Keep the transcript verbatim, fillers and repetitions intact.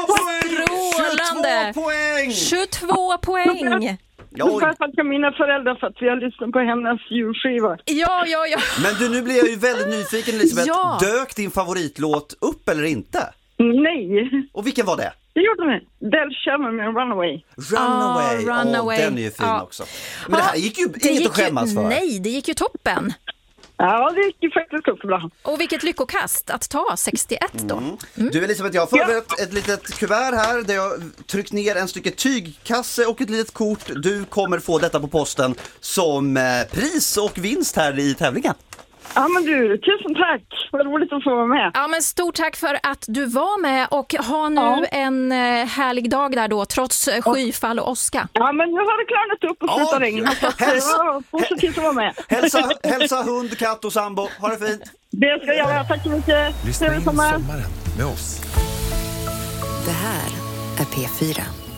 Strålande. tjugotvå poäng! tjugotvå poäng! Jag får tacka mina föräldrar för att vi har lyssnat på hennes julskiva. Ja, ja, ja. Men du, nu blir jag ju väldigt nyfiken, Elisabeth. Ja. Dök din favoritlåt upp eller inte? Nej. Och vilken var det? Det gjorde ni. Del Sherman med Runaway. Runaway. Ah, Runaway. Oh, den är ju fin Ja. också. Men det här gick ju Det inget gick att skämmas ju, för. Nej, det gick ju toppen. Ja, det gick ju faktiskt upp bra. Och vilket lyckokast att ta sextioett då. Mm. Du Elisabeth, jag har förberett ett litet kuvert här där jag tryckt ner en stycke tygkasse och ett litet kort. Du kommer få detta på posten som eh, pris och vinst här i tävlingen. Ja, men du, tusen tack. Vad roligt att få vara med. Ja, men stort tack för att du var med och ha nu Ja. en eh, härlig dag där då, trots eh, skyfall och åska. Ja, men nu har det klarnat upp och Ja, slutat regna. Så att det hälsa- var positivt att vara med. Hälsa, hälsa hund, katt och sambo. Ha det fint. Det ska jag göra. Tack så mycket. Lyssna in Trevlig sommar. sommaren med oss. Det här är P fyra.